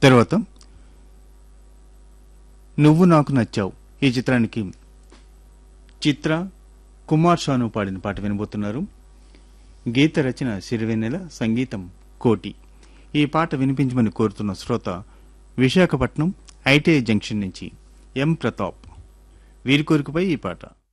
తర్వాత నువ్వు నాకు నచ్చావు ఈ చిత్రానికి చిత్ర కుమార్ షాను పాడిన పాట వినబోతున్నారు. గీత రచన సిరివెన్నెల, సంగీతం కోటి. ఈ పాట వినిపించమని కోరుతున్న శ్రోత విశాఖపట్నం ఐటీఐ జంక్షన్ నుంచి ఎం ప్రతాప్. వీరి కోరికపై ఈ పాట.